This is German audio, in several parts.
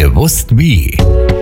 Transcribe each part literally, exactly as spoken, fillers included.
Gewusst wie.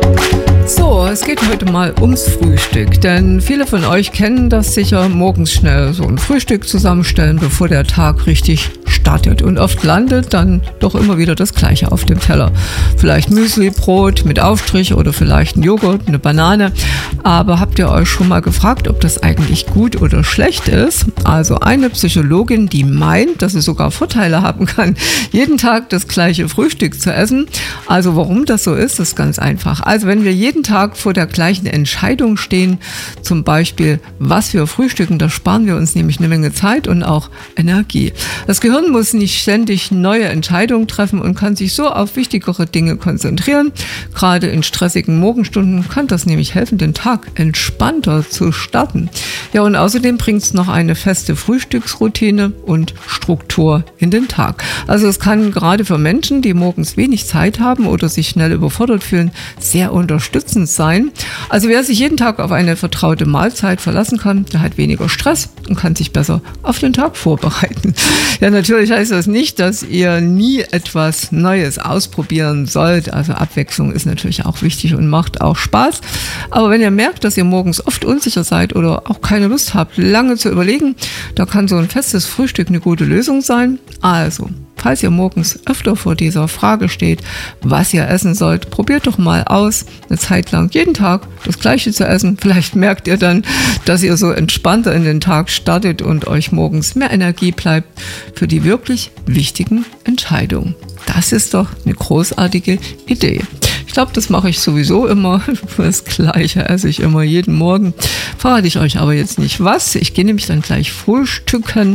So, es geht heute mal ums Frühstück, denn viele von euch kennen das sicher, morgens schnell so ein Frühstück zusammenstellen, bevor der Tag richtig startet. Und oft landet dann doch immer wieder das Gleiche auf dem Teller. Vielleicht Müsli, Brot mit Aufstrich oder vielleicht ein Joghurt, eine Banane. Aber habt ihr euch schon mal gefragt, ob das eigentlich gut oder schlecht ist? Also eine Psychologin, die meint, dass es sogar Vorteile haben kann, jeden Tag das gleiche Frühstück zu essen. Also warum das so ist, ist ganz einfach. Also wenn wir jeden Tag vor der gleichen Entscheidung stehen, zum Beispiel, was wir frühstücken, da sparen wir uns nämlich eine Menge Zeit und auch Energie. Das Gehirn muss nicht ständig neue Entscheidungen treffen und kann sich so auf wichtigere Dinge konzentrieren. Gerade in stressigen Morgenstunden kann das nämlich helfen, den Tag entspannter zu starten. Ja, und außerdem bringt es noch eine feste Frühstücksroutine und Struktur in den Tag. Also es kann gerade für Menschen, die morgens wenig Zeit haben oder sich schnell überfordert fühlen, sehr unterstützend sein. Also wer sich jeden Tag auf eine vertraute Mahlzeit verlassen kann, der hat weniger Stress und kann sich besser auf den Tag vorbereiten. Ja, natürlich heißt das nicht, dass ihr nie etwas Neues ausprobieren sollt. Also Abwechslung ist natürlich auch wichtig und macht auch Spaß. Aber wenn ihr merkt, dass ihr morgens oft unsicher seid oder auch keine Lust habt, lange zu überlegen, da kann so ein festes Frühstück eine gute Lösung sein. Also, falls ihr morgens öfter vor dieser Frage steht, was ihr essen sollt, probiert doch mal aus, eine Zeit lang jeden Tag das Gleiche zu essen. Vielleicht merkt ihr dann, dass ihr so entspannter in den Tag startet und euch morgens mehr Energie bleibt für die wirklich wichtigen Entscheidungen. Das ist doch eine großartige Idee. Ich glaube, das mache ich sowieso immer. Das Gleiche esse ich immer jeden Morgen. Verrate ich euch aber jetzt nicht was. Ich gehe nämlich dann gleich frühstücken.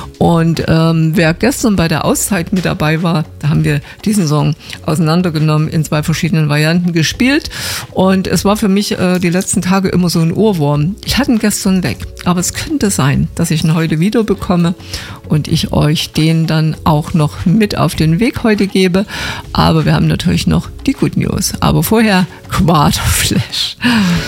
Und ähm, wer gestern bei der Auszeit mit dabei war, da haben wir diesen Song auseinandergenommen, in zwei verschiedenen Varianten gespielt. Und es war für mich äh, die letzten Tage immer so ein Ohrwurm. Ich hatte ihn gestern weg, aber es könnte sein, dass ich ihn heute wieder bekomme und ich euch den dann auch noch mit auf den Weg heute gebe. Aber wir haben natürlich noch die Good News. Aber vorher Quarterflash.